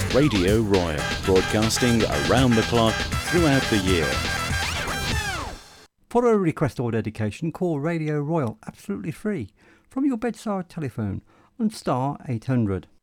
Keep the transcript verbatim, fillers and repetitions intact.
Radio Royal, broadcasting around the clock throughout the year. For a request or dedication, call Radio Royal absolutely free from your bedside telephone on star eight hundred.